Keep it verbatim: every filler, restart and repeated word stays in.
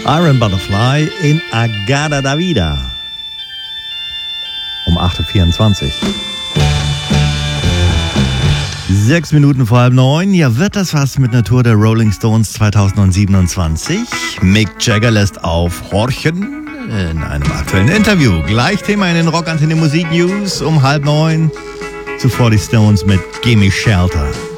Iron Butterfly in Agada da Vida. Um acht Uhr vierundzwanzig. Sechs Minuten vor halb neun. Ja, wird das was mit einer Tour der Rolling Stones zweitausendsiebenundzwanzig? Mick Jagger lässt aufhorchen in einem aktuellen Interview. Gleich Thema in den Rockantenne Musik News um halb neun. Zuvor die Stones mit Gimme Shelter.